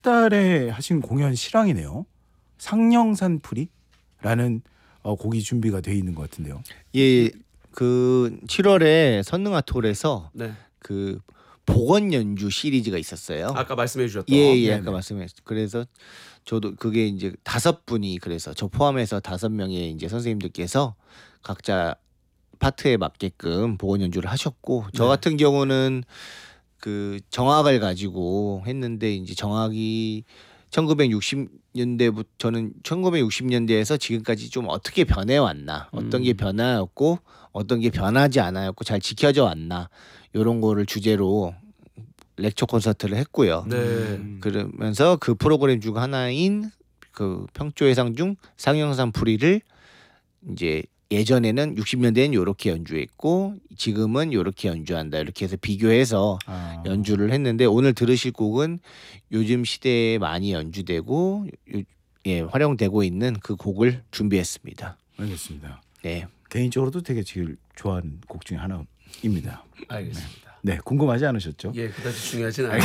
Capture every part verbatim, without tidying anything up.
달에 하신 공연 실황이네요. 상령산 풀이라는 어, 곡이 준비가 돼 있는 것 같은데요. 예, 그 칠월에 선능아톨에서 네. 그 복원 연주 시리즈가 있었어요. 아까 말씀해 주셨던. 예, 예, 네네. 아까 말씀했. 그래서 저도 그게 이제 다섯 분이 그래서 저 포함해서 다섯 명의 이제 선생님들께서 각자 파트에 맞게끔 복원 연주를 하셨고 저 네. 같은 경우는 그 정악을 가지고 했는데 이제 정악이 천구백육십 년대부터 저는 천구백육십 년대에서 지금까지 좀 어떻게 변해 왔나, 어떤 게 음. 변화였고 어떤 게 변하지 않았고 잘 지켜져 왔나 이런 거를 주제로 렉처 콘서트를 했고요. 네. 음. 그러면서 그 프로그램 중 하나인 그 평조회상 중 상영산 풀이를 이제 예전에는 육십 년대에는 이렇게 연주했고 지금은 이렇게 연주한다 이렇게 해서 비교해서 아. 연주를 했는데 오늘 들으실 곡은 요즘 시대에 많이 연주되고 요, 예, 활용되고 있는 그 곡을 준비했습니다. 알겠습니다. 네. 개인적으로도 되게 제일 좋아하는 곡 중에 하나입니다. 알겠습니다. 네, 궁금하지 않으셨죠? 예, 그다지 중요하진 않아요.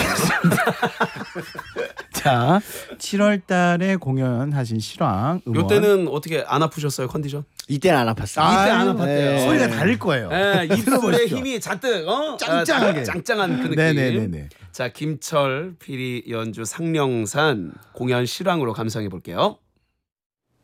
자, 칠월 달에 공연하신 실황 음원. 요때는 어떻게 안 아프셨어요, 컨디션? 이때는 안 아팠어요. 아, 이때 안 아유, 아팠대요. 네. 소리가 다를 거예요. 예, 입술에 들어보시죠. 힘이 잔뜩 어? 짱짱하게. 아, 짱짱한 그 느낌. 네네네네. 자, 김철 피리 연주 상령산 공연 실황으로 감상해 볼게요.